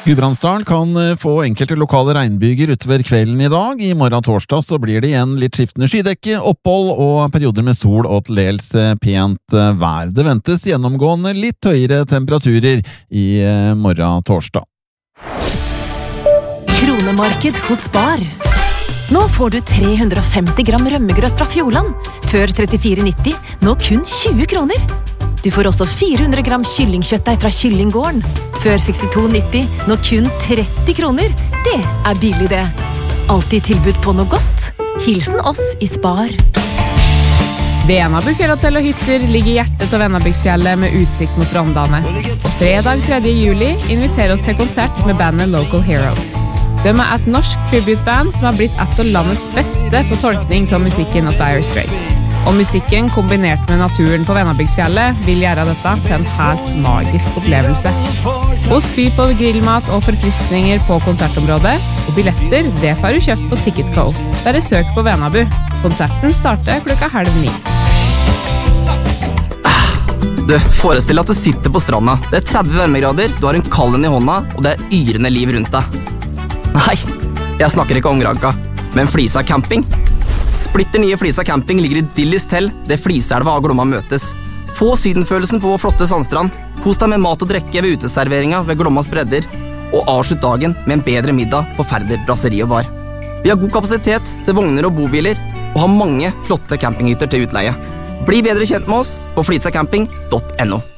Gudbrandsdalen kan få enkelte lokale regnbyger utover kvelden i dag. I morgen torsdag så blir det igjen litt skiftende skydekke, opphold og perioder med sol og til dels pent vær. Det ventes gjennomgående litt høyere temperaturer i morgen torsdag. Kronemarked hos Spar. Nå får du 350 gram rømmegrøt fra Fjordland. Før 34,90, nå kun 20 kroner. Du får også 400 gram kyllingkjøttdeig fra Kyllinggården. Før 62,90, nå kun 30 kroner. Det er billig det. Alltid tilbud på noe godt. Hilsen oss i Spar. Venabu fjellhotell og hytter ligger i hjertet av Venabygdsfjellet med utsikt mot Rondane. Fredag 3. juli inviterer oss til konsert med bandet Local Heroes. De er et norsk tributeband som har blitt et av landets beste på tolkning av musikken av Dire Straits. Og musikken kombinert med naturen på Venabygdsfjellet vil gjøre dette til en helt magisk opplevelse. Hos by på grillmat og forfriskninger på konsertområdet, og billetter det får du kjøpt på Ticketco. Bare søk på Venabu. Konserten starter 8:30. Du, forestill deg at du sitter på stranda. Det er 30 varmegrader, du har en kallen i hånda, og det er yrende liv rundt deg. Nei, jeg snakker ikke om Granka, men Flisa camping. Splitter nye Flisa camping ligger idyllisk til, det Fliselva og Glomma møtes. Få sydenfølelsen på vår flotte sandstrand. Kos deg med mat og drikke ved uteserveringa ved Glommas bredder, og avslutt dagen med en bedre middag på Færder brasseri og bar. Vi har god kapasitet til vogner og bobiler, og har mange flotte campinghytter til utleie. Bli bedre kjent med oss på flisacamping.no.